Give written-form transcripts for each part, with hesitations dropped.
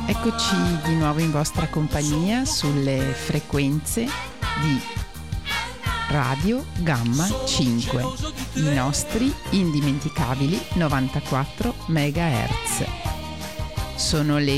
Eccoci di nuovo in vostra compagnia sulle frequenze di Radio Gamma 5, i nostri indimenticabili 94 MHz. Sono le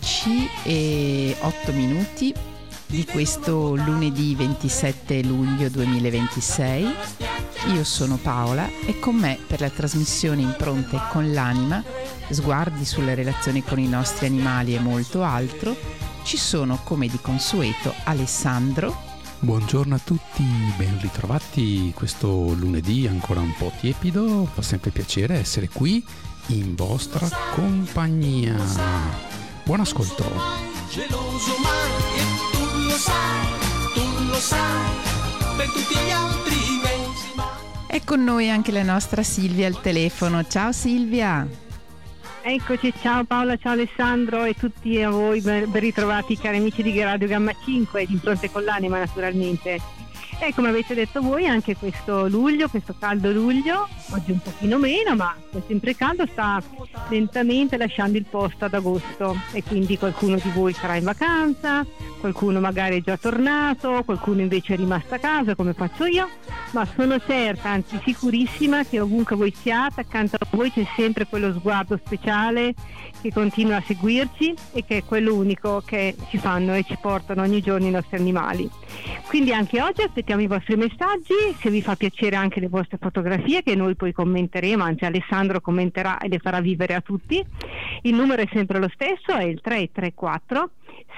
10:08 di questo lunedì 27 luglio 2026. Io sono Paola e con me per la trasmissione Impronte con l'anima, sguardi sulle relazioni con i nostri animali e molto altro, ci sono come di consueto Alessandro. Buongiorno a tutti, ben ritrovati questo lunedì ancora un po' tiepido, fa sempre piacere essere qui in vostra compagnia. Buon ascolto. Geloso mai e tu lo sai, per tutti gli altri mesi mai. È con noi anche la nostra Silvia al telefono. Ciao Silvia. Eccoci, ciao Paola, ciao Alessandro e tutti a voi, ben ritrovati cari amici di Radio Gamma 5 di Impronte con l'anima naturalmente. E come avete detto voi anche questo luglio, questo caldo luglio, oggi un pochino meno ma è sempre caldo, sta lentamente lasciando il posto ad agosto e quindi qualcuno di voi sarà in vacanza, qualcuno magari è già tornato, qualcuno invece è rimasto a casa come faccio io, ma sono certa, anzi sicurissima che ovunque voi siate, accanto a voi c'è sempre quello sguardo speciale che continua a seguirci e che è quello unico che ci fanno e ci portano ogni giorno i nostri animali. Quindi anche oggi aspettiamo i vostri messaggi, se vi fa piacere anche le vostre fotografie che noi poi commenteremo, anzi Alessandro commenterà e le farà vivere a tutti. Il numero è sempre lo stesso, è il 334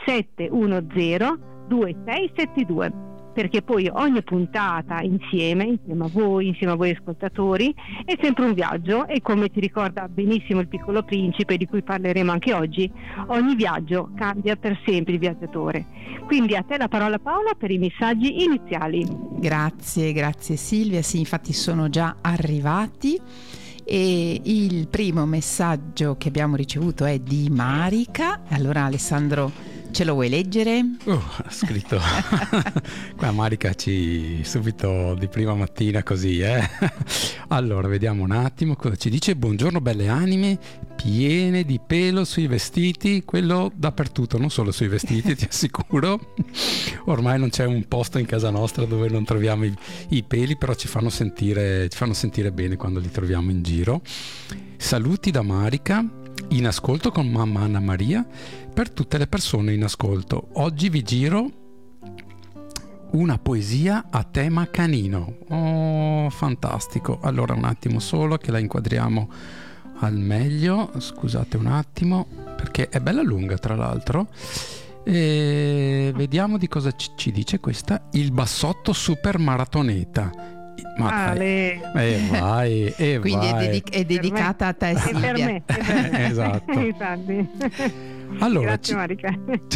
710 2672, perché poi ogni puntata insieme a voi ascoltatori è sempre un viaggio e come ti ricorda benissimo il Piccolo Principe di cui parleremo anche oggi, ogni viaggio cambia per sempre il viaggiatore. Quindi a te la parola Paola per i messaggi iniziali. Grazie Silvia, sì, infatti sono già arrivati e il primo messaggio che abbiamo ricevuto è di Marica. Allora Alessandro, ce lo vuoi leggere? Ha scritto qua Marica subito di prima mattina così, Allora vediamo un attimo cosa ci dice. Buongiorno belle anime piene di pelo sui vestiti, quello dappertutto, non solo sui vestiti, ti assicuro. Ormai non c'è un posto in casa nostra dove non troviamo i peli, però ci fanno sentire bene quando li troviamo in giro. Saluti da Marica, in ascolto con mamma Anna Maria, per tutte le persone in ascolto. Oggi vi giro una poesia a tema canino. Oh, fantastico. Allora un attimo solo che la inquadriamo al meglio, scusate un attimo perché è bella lunga tra l'altro. Vediamo di cosa ci dice questa. Il bassotto super maratoneta. Ma vai. Quindi vai. È dedicata a te Silvia. E per me. Esatto. Allora, grazie Marica.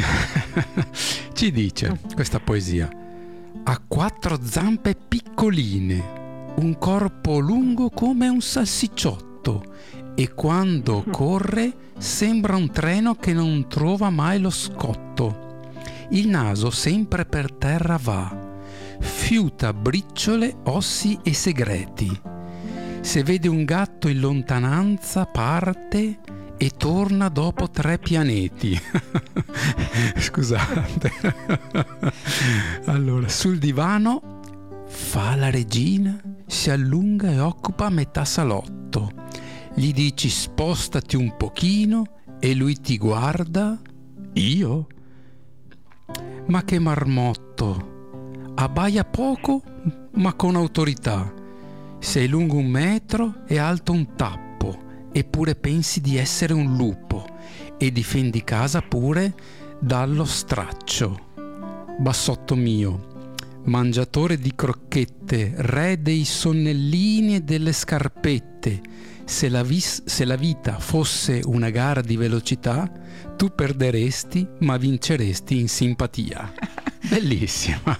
Ci dice questa poesia: ha quattro zampe piccoline, un corpo lungo come un salsicciotto e quando corre sembra un treno che non trova mai lo scotto. Il naso sempre per terra va, fiuta briciole, ossi e segreti. Se vede un gatto in lontananza parte e torna dopo 3 pianeti. Scusate. Allora, sul divano fa la regina, si allunga e occupa metà salotto. Gli dici spostati un pochino e lui ti guarda. Io? Ma che marmotto! Abbaia poco ma con autorità. Sei lungo 1 metro e alto un tappo, eppure pensi di essere un lupo e difendi casa pure dallo straccio. Bassotto mio, mangiatore di crocchette, re dei sonnellini e delle scarpette, se la vita fosse una gara di velocità, tu perderesti ma vinceresti in simpatia. Bellissima.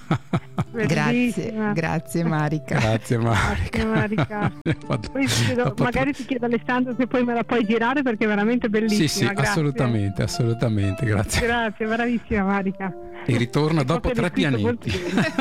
Grazie Marica. Grazie Marica. Poi magari ti chiedo Alessandro se poi me la puoi girare perché è veramente bellissima. Sì, grazie. assolutamente, grazie. Grazie, bravissima Marica. E ritorna dopo 3 pianeti.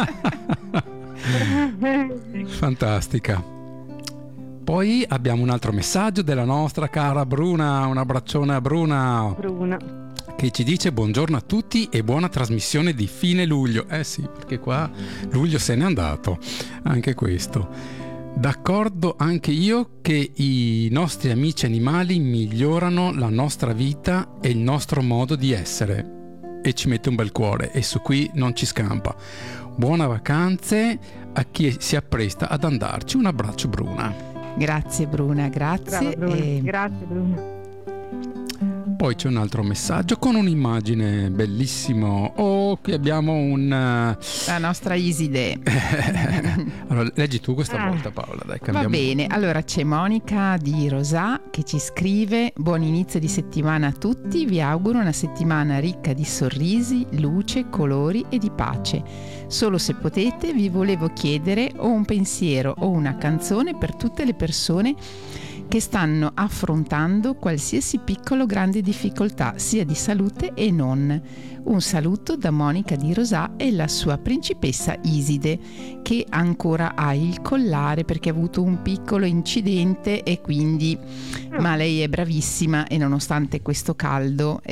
Fantastica. Poi abbiamo un altro messaggio della nostra cara Bruna, un abbraccione a Bruna. che ci dice buongiorno a tutti e buona trasmissione di fine luglio. Sì, perché qua luglio se n'è andato, anche questo. D'accordo anche io che i nostri amici animali migliorano la nostra vita e il nostro modo di essere. E ci mette un bel cuore e su qui non ci scampa. Buone vacanze a chi si appresta ad andarci. Un abbraccio, Bruna. Grazie Bruna, grazie. Brava, Bruna. Grazie Bruna. Poi c'è un altro messaggio con un'immagine bellissimo. Qui abbiamo la nostra Iside. Allora, leggi tu questa volta, Paola, dai, cambiamo. Va bene, allora c'è Monica di Rosà che ci scrive: buon inizio di settimana a tutti, vi auguro una settimana ricca di sorrisi, luce, colori e di pace. Solo se potete vi volevo chiedere o un pensiero o una canzone per tutte le persone che stanno affrontando qualsiasi piccolo o grande difficoltà, sia di salute e non. Un saluto da Monica di Rosà e la sua principessa Iside, che ancora ha il collare perché ha avuto un piccolo incidente e quindi, ma lei è bravissima e nonostante questo caldo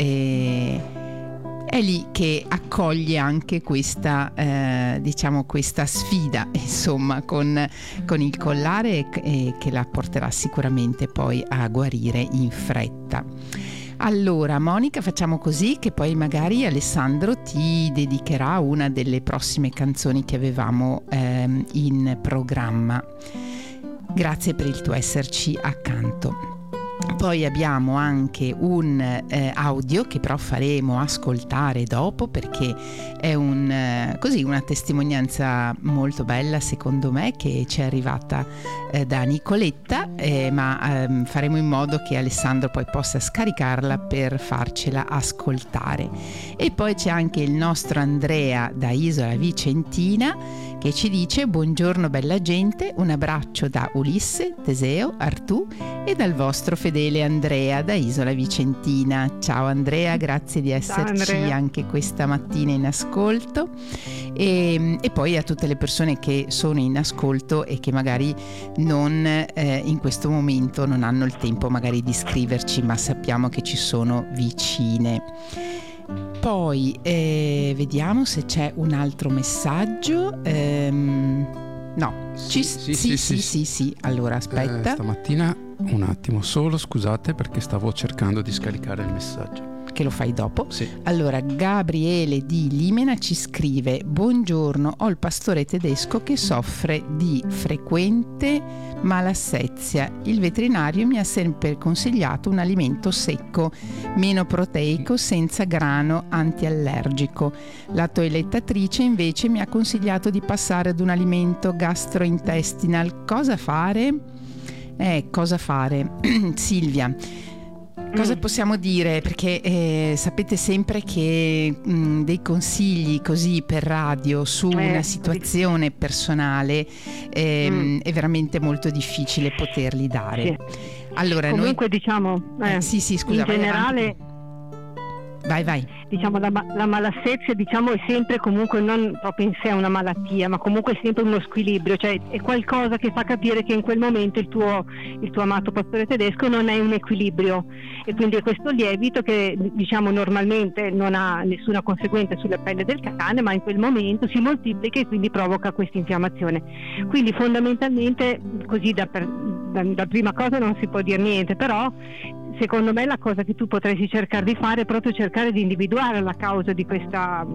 è lì che accoglie anche questa questa sfida, insomma, con il collare e che la porterà sicuramente poi a guarire in fretta. Allora Monica, facciamo così che poi magari Alessandro ti dedicherà una delle prossime canzoni che avevamo in programma. Grazie per il tuo esserci accanto. Poi abbiamo anche un audio che però faremo ascoltare dopo perché è una testimonianza molto bella secondo me che ci è arrivata da Nicoletta, ma faremo in modo che Alessandro poi possa scaricarla per farcela ascoltare. E poi c'è anche il nostro Andrea da Isola Vicentina che ci dice: buongiorno bella gente, un abbraccio da Ulisse, Teseo, Artù e dal vostro fedele Andrea da Isola Vicentina. Ciao Andrea, grazie di esserci anche questa mattina in ascolto e poi a tutte le persone che sono in ascolto e che magari non in questo momento non hanno il tempo magari di scriverci, ma sappiamo che ci sono vicine. Poi vediamo se c'è un altro messaggio. No, sì. Allora aspetta. Stamattina un attimo solo, scusate, perché stavo cercando di scaricare il messaggio. Che lo fai dopo? Sì. Allora Gabriele di Limena ci scrive: buongiorno, ho il pastore tedesco che soffre di frequente malassezia. Il veterinario mi ha sempre consigliato un alimento secco, meno proteico, senza grano, antiallergico. La toilettatrice invece mi ha consigliato di passare ad un alimento gastrointestinal. Cosa fare? Cosa fare? Silvia, cosa possiamo dire? Perché sapete sempre che dei consigli così per radio su una situazione personale è veramente molto difficile poterli dare. Sì. Allora, comunque noi... diciamo scusa, in generale vai. Diciamo la malassezia è sempre comunque non proprio in sé una malattia, ma comunque è sempre uno squilibrio, cioè è qualcosa che fa capire che in quel momento il tuo amato pastore tedesco non è un equilibrio, e quindi è questo lievito che normalmente non ha nessuna conseguenza sulla pelle del cane, ma in quel momento si moltiplica e quindi provoca questa infiammazione. Quindi fondamentalmente così da prima cosa non si può dire niente, però secondo me la cosa che tu potresti cercare di fare è proprio cercare di individuare la causa di questo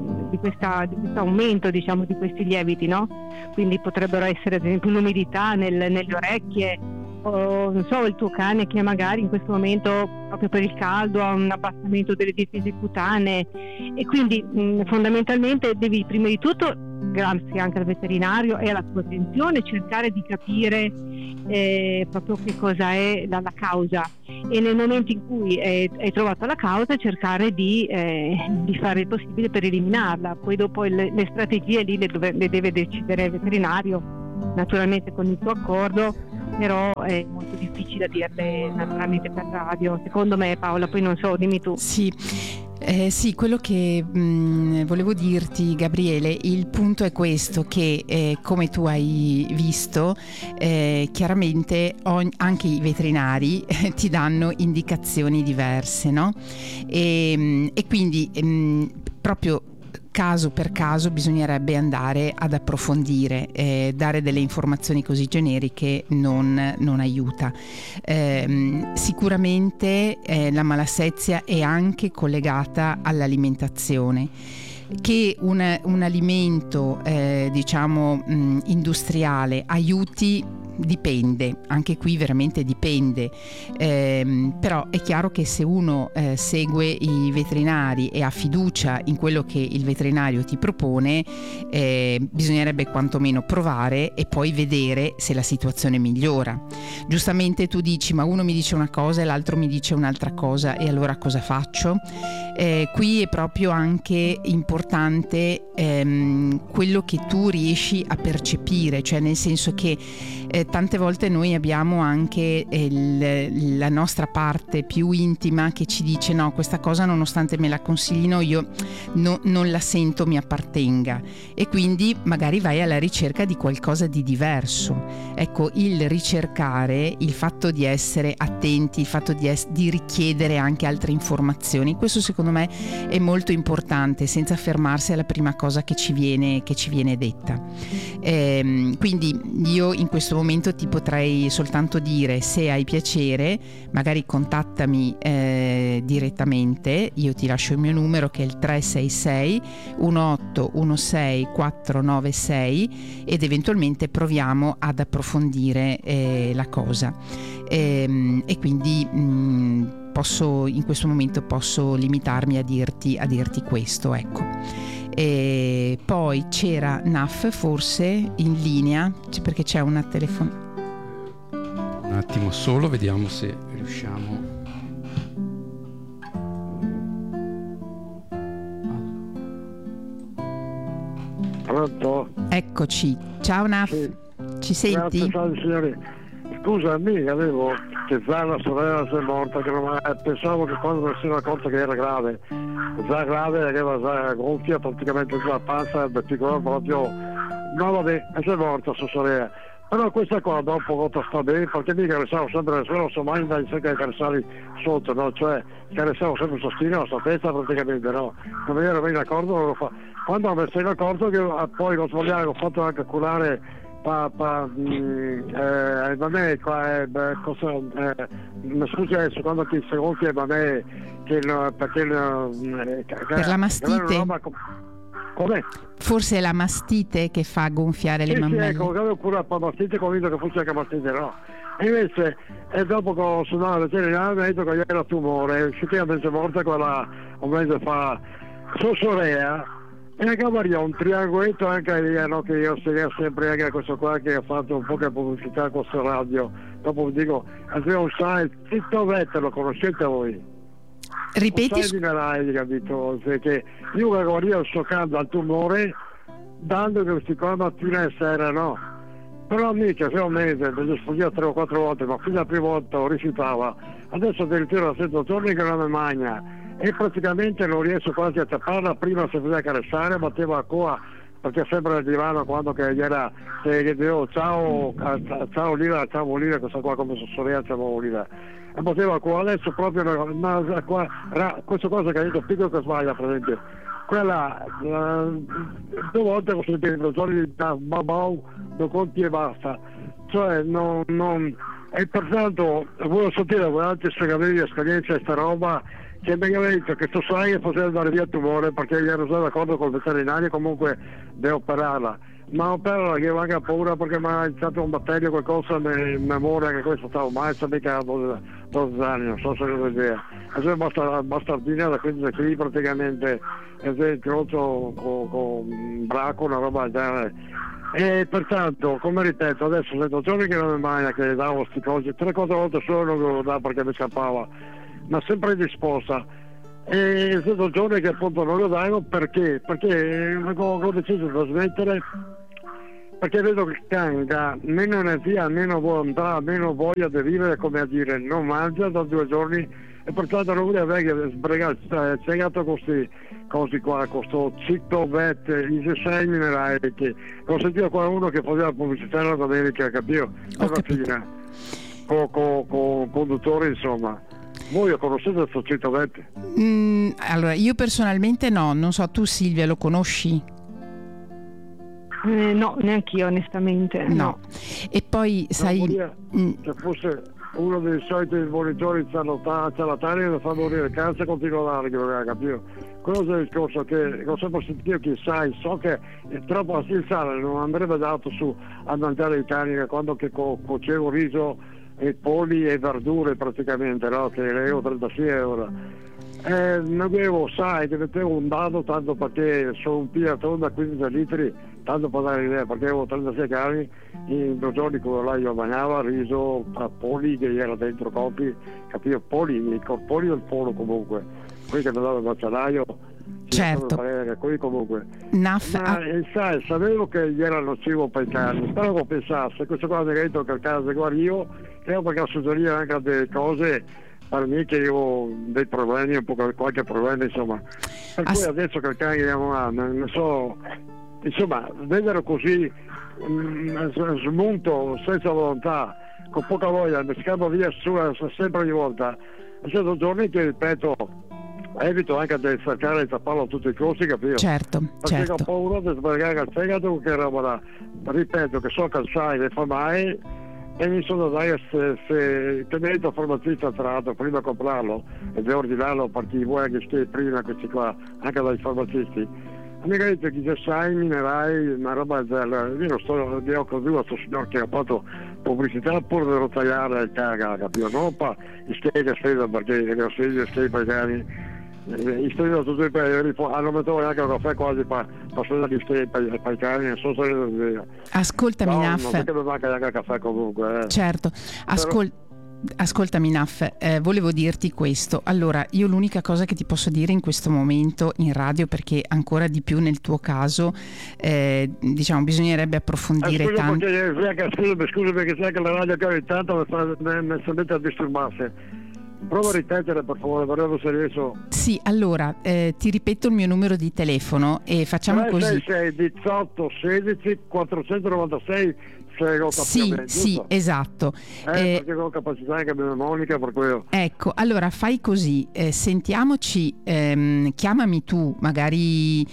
aumento, di questi lieviti, no? Quindi potrebbero essere ad esempio l'umidità nelle orecchie, o non so, il tuo cane che magari in questo momento proprio per il caldo ha un abbassamento delle difese cutanee, e quindi fondamentalmente devi prima di tutto, grazie anche al veterinario e alla tua attenzione, cercare di capire proprio che cosa è la causa, e nel momento in cui hai trovato la causa cercare di fare il possibile per eliminarla. Poi dopo le strategie lì le deve decidere il veterinario, naturalmente con il tuo accordo, però è molto difficile dirle naturalmente per radio, secondo me. Paola, poi non so, dimmi tu. Sì, Sì, quello che volevo dirti, Gabriele, il punto è questo, che come tu hai visto, chiaramente anche i veterinari ti danno indicazioni diverse, no? E quindi proprio caso per caso bisognerebbe andare ad approfondire, dare delle informazioni così generiche non aiuta. Sicuramente la malassezia è anche collegata all'alimentazione. Che un alimento industriale aiuti dipende, anche qui veramente dipende, però è chiaro che se uno segue i veterinari e ha fiducia in quello che il veterinario ti propone, bisognerebbe quantomeno provare e poi vedere se la situazione migliora. Giustamente tu dici, ma uno mi dice una cosa e l'altro mi dice un'altra cosa, e allora cosa faccio? Qui è proprio anche importante quello che tu riesci a percepire, cioè nel senso che tante volte noi abbiamo anche la nostra parte più intima che ci dice no, questa cosa nonostante me la consiglino io non la sento mi appartenga, e quindi magari vai alla ricerca di qualcosa di diverso. Ecco, il ricercare, il fatto di essere attenti, il fatto di richiedere anche altre informazioni, questo secondo me è molto importante, senza fermarsi alla prima cosa che ci viene detta. Quindi io in questo momento ti potrei soltanto dire, se hai piacere magari contattami direttamente, io ti lascio il mio numero che è il 366 1816 496 ed eventualmente proviamo ad approfondire la cosa, e quindi in questo momento posso limitarmi a dirti questo, ecco. E poi c'era Naf forse in linea, perché c'è una telefonata. Un attimo solo, vediamo se riusciamo. Pronto? Eccoci, ciao Naf, Sì. ci senti? Grazie, salve signori. Scusa, avevo che già la sorella si è morta, che pensavo che quando mi sono accorto che era grave, già grave, aveva già gonfia praticamente sulla panza, il piccolino proprio, no vabbè, e si è morta sua sorella. Però questa qua dopo sta bene, perché mi caressavo sempre le sue, non so mai da cercare di carezzarli sotto, no? Cioè carezzavo sempre il sostino, la sua testa praticamente, no? Non mi ero ben accorto, non lo fa. Quando mi sono accorto che poi lo sbagliare, ho fatto anche curare va bene qua, mi scusi adesso, quando ti si gonfia va bene perché per la mastite? Com'è? Forse è la mastite che fa gonfiare le mammelle. Sì, ecco, avevo curato per mastite, convinto che fosse anche mastite, no? E invece, dopo che ho suonato la veterinaria, mi ha detto che era tumore, effettivamente è morta quella un mese fa, sua sorella. E anche Maria, un triangoletto anche lì, no, che io seguo sempre anche questo qua che ha fatto un po' di pubblicità con questa radio. Dopo vi dico, un site, Tito Vette, lo conoscete voi? Ripeti? Un site di Rai, capito? Perché io Maria sto cadendo al tumore, dando che questi qua mattina e sera, no? Però mica, se un mese, mi sfuggì 3 o 4 volte, ma fino alla prima volta lo rifiutava. Adesso addirittura da 7 giorni che non mi magna. E praticamente non riesco quasi a tapparla, prima si faceva caressare, batteva a coa perché sempre al divano quando che era che dicevo ciao Lila, ciao Lila, questa qua come sorella, ciao Lila, e batteva a coa. Adesso proprio questa cosa che ha detto piccolo che sbaglia, per esempio quella 2 volte ho sentito 2 giorni da babau, lo conti e basta, cioè non e pertanto volevo sentire voi altri spiegare esperienza e sta roba, che mi aveva detto che sto sai che poteva andare via il tumore perché io ero già d'accordo col veterinario, comunque devo operarla, ma operarla che avevo anche paura perché mi ha iniziato un batterio qualcosa in memoria che questo stavo mai, mica a 12 anni, non so se lo idea. Adesso bastardina da 15 kg praticamente, incrocio con braco, una roba del genere. E pertanto, come ripeto, adesso 7 giorni che non mi mangia, che davo sti cose, 3-4 volte solo non lo davo perché mi scappava, ma sempre disposta. E 7 giorni che appunto non lo davo perché ho deciso di smettere, perché vedo che cambia, meno energia, meno volontà, meno voglia di vivere, come a dire, non mangia da 2 giorni, e pertanto non volevo sbregare, spiegato questi cose qua, questo cito vet, i sei minerali, che ho sentito qualcuno che faceva pubblicità la domenica, capito? Alla fine, con conduttori, insomma. Voi lo conoscete questo cito vet? Allora, io personalmente no, non so, tu Silvia lo conosci? No, neanche io onestamente. No. E poi sai... Che fosse uno dei soliti monitori ciarlatani da far morire cazzo e continua a dare, capito? Quello è il discorso che ho sempre sentito che so che è troppo il sale non andrebbe dato su a mangiare i cani quando che cuocevo riso e polli e verdure praticamente, no? Che ero 36 euro. Non avevo, sai, che mettevo un dado tanto perché sono un piatone da 15 litri, tanto per dare l'idea, perché avevo 36 cani, in 2 giorni quello là io bagnava, riso, polli che era dentro copi, capito? Polli, i corpoli del polo comunque, qui che mi dava il macellaio, certo, qui comunque. Ma sai, sapevo che gli era nocivo per i cani, spero che pensasse, questo qua mi ha detto che il caso guario, che perché suggerire anche delle cose per me che io ho dei problemi, un po' qualche problema, insomma. Per cui adesso che il cane non so, insomma, vedere così smunto, senza volontà, con poca voglia, mi scappo via su sempre ogni volta. Ci sono giorni che, ripeto, evito anche di cercare di tapparlo a tutti i costi, capito? Certo, perché certo. ho paura di sbagliare il fegato, che roba là. Ripeto che so che sai le fa mai, e mi sono dai se tenendo il farmacista tra l'altro prima di comprarlo e di ordinarlo per chi vuole che stia prima questi qua, anche dai farmacisti. Mi ha detto che sai minerali, una roba del... Io non sto di occhio due a questo signor che ha fatto pubblicità pur di tagliare il caga, capito? Non per i schede spesa perché le schede per i cani. I studi tutti hanno messo anche un caffè quasi per passare gli studi per i cani, non so se... Ascoltami, Naff. Non è che mi manca neanche il caffè comunque. Certo, ascoltami Naff, volevo dirti questo. Allora, io l'unica cosa che ti posso dire in questo momento in radio, perché ancora di più nel tuo caso, diciamo, bisognerebbe approfondire tanto. Scusa perché sai che la radio che ogni tanto mi si mette a disturbarsi. Prova a ripetere per favore, vorrei se riesco. Sì, allora, ti ripeto il mio numero di telefono e facciamo così. 366 18 16 496 sì, sì, esatto. Perché ho capacità anche mnemonica per quello. Ecco, allora fai così, sentiamoci, chiamami tu magari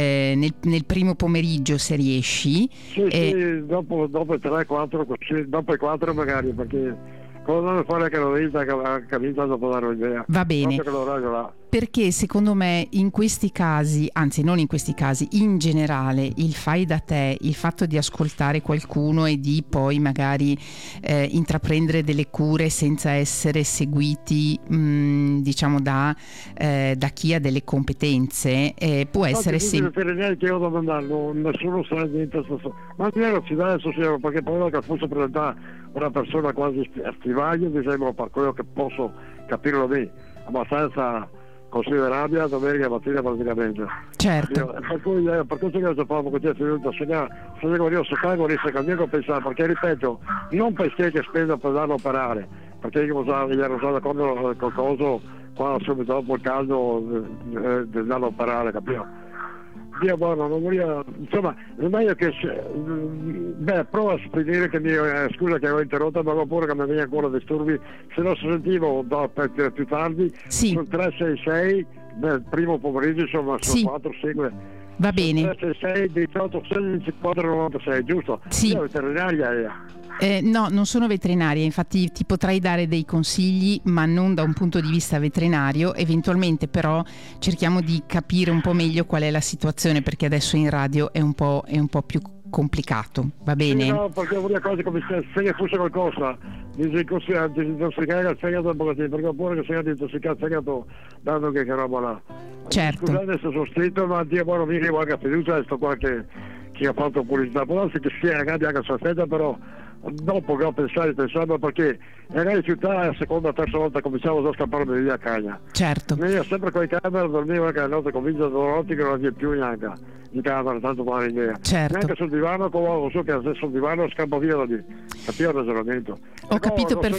nel primo pomeriggio se riesci. Sì, dopo 3, 4, dopo i 4 magari, perché cosa deve fare che l'ho vista, che ha capito dopo dare un'idea. Va bene. Perché secondo me in questi casi, anzi non in questi casi, in generale il fai da te, il fatto di ascoltare qualcuno e di poi magari intraprendere delle cure senza essere seguiti diciamo da chi ha delle competenze può essere sempre... che io devo andare, nessuno sa niente, ma non ci dà adesso signor, perché poi che fosse presentare una persona quasi stivaglia, mi sembra, per quello che posso capirlo lì, abbastanza considerabile domenica mattina praticamente. Certo. Per cui per questo che ho fatto che ti è venuto se io so cago a pensare, perché ripeto, non perché che spendo per darlo a operare, perché io gli ero già d'accordo con coso quando subito dopo il caldo di darlo a operare, capito? Dio buono, non voglio, insomma, è meglio che prova a spedire che scusa che avevo interrotto, ma avevo paura che mi venga ancora disturbi, se no sentivo più tardi sul 366 nel primo pomeriggio, insomma, su 4 segue. Va bene. 366 18 16 496, giusto? Sì. Io veterinaria no, non sono veterinaria, infatti ti potrei dare dei consigli, ma non da un punto di vista veterinario. Eventualmente però cerchiamo di capire un po' meglio qual è la situazione, perché adesso in radio è un po' più complicato, va bene? Sì, no, perché una cosa come se fosse qualcosa disintossicare il fegato, perché ho paura che sia disintossicare il fegato dando che roba là. Certo. Scusate se sono scritto, ma Dio buono mi arriva anche fiducia, sto qua che ha fatto pubblicità, può darsi che sia ragazzi anche sospetta, però dopo che ho pensato perché magari in città la seconda o terza volta cominciavo già a scapparmi via a cagna. Certo. Io sempre con i camera dormivo anche la notte convinto che non aveva più neanche in camera, tanto per l'idea. Certo. Neanche sul divano, come so che sul divano scappo via da lì. Capito il ragionamento? Ho capito perfettamente.